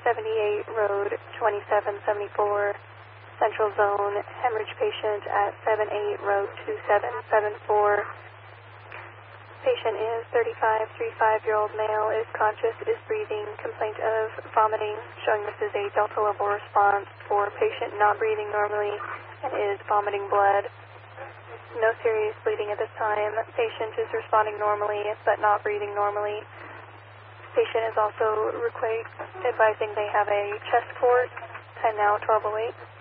78 Road 2774, Central Zone, hemorrhage patient at 78 Road 2774. Patient is 35-year-old male, is conscious, is breathing, complaint of vomiting, showing this is a delta level response for patient not breathing normally and is vomiting blood. No serious bleeding at this time. Patient is responding normally but not breathing normally. Patient is also advising they have a chest port, time now 12:08.